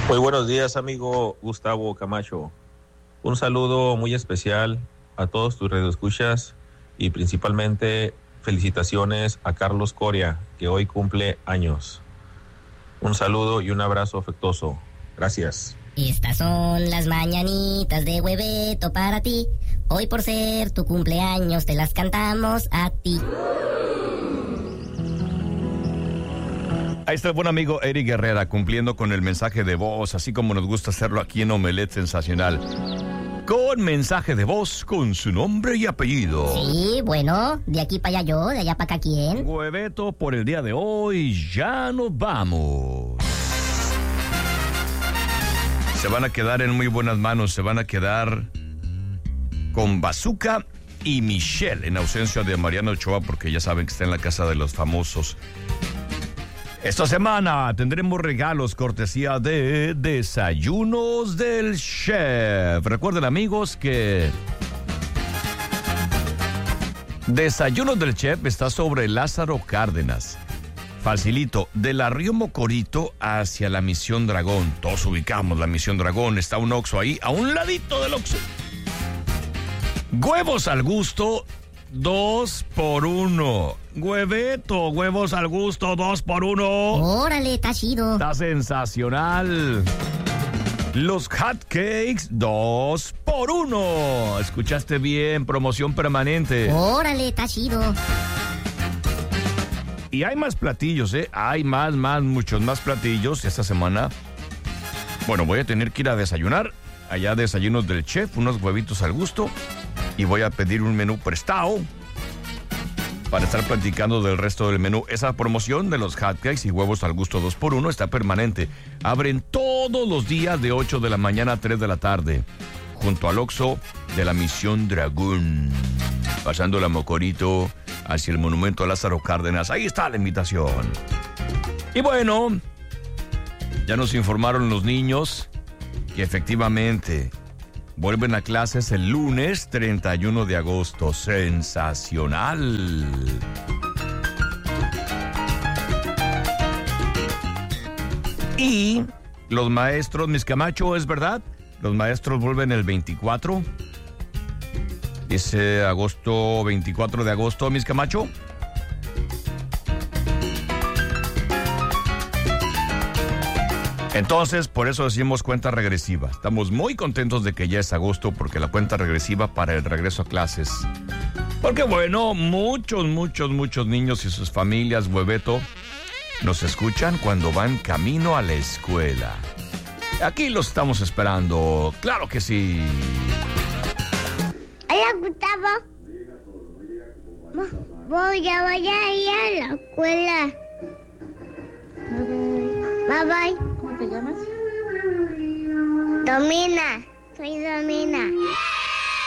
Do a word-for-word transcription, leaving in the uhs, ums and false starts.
Muy buenos días, amigo Gustavo Camacho. Un saludo muy especial a todos tus radioescuchas y principalmente felicitaciones a Carlos Coria, que hoy cumple años. Un saludo y un abrazo afectuoso. Gracias. Estas son las mañanitas de Hueveto para ti. Hoy por ser tu cumpleaños te las cantamos a ti. Ahí está el buen amigo Eric Herrera cumpliendo con el mensaje de voz, así como nos gusta hacerlo aquí en Omelet Sensacional. Con mensaje de voz, con su nombre y apellido. Sí, bueno, de aquí para allá yo, de allá para acá quién. Hueveto, por el día de hoy ya nos vamos. Se van a quedar en muy buenas manos, se van a quedar con Bazooka y Michelle, en ausencia de Mariano Ochoa, porque ya saben que está en la casa de los famosos. Esta semana tendremos regalos cortesía de Desayunos del Chef. Recuerden, amigos, que Desayunos del Chef está sobre Lázaro Cárdenas. Facilito, de la Río Mocorito hacia la Misión Dragón. Todos ubicamos la Misión Dragón. Está un Oxxo ahí, a un ladito del Oxxo. Huevos al gusto, dos por uno. Hueveto, huevos al gusto, dos por uno. Órale, está chido. Está sensacional. Los hot cakes, dos por uno. Escuchaste bien, promoción permanente. Órale, está chido. Y hay más platillos, ¿eh? Hay más, más, muchos más platillos esta semana. Bueno, voy a tener que ir a desayunar. Allá Desayunos del Chef, unos huevitos al gusto. Y voy a pedir un menú prestado para estar platicando del resto del menú. Esa promoción de los hotcakes y huevos al gusto dos por uno está permanente. Abren todos los días de ocho de la mañana a tres de la tarde. Junto al Oxxo de la Misión Dragón. Pasando la Mocorito hacia el monumento a Lázaro Cárdenas. Ahí está la invitación. Y bueno, ya nos informaron los niños que efectivamente vuelven a clases el lunes treinta y uno de agosto. Sensacional. Y los maestros, Miss Camacho, ¿es verdad? Los maestros vuelven el veinticuatro. Dice agosto, veinticuatro de agosto, Miss Camacho. Entonces, por eso decimos cuenta regresiva. Estamos muy contentos de que ya es agosto, porque la cuenta regresiva para el regreso a clases. Porque bueno, muchos, muchos, muchos niños y sus familias, Hueveto, nos escuchan cuando van camino a la escuela. Aquí los estamos esperando, claro que sí. Hola, Gustavo. Voy a, voy a ir a la escuela. Bye bye. ¿Cómo te llamas? Domina. Soy Domina.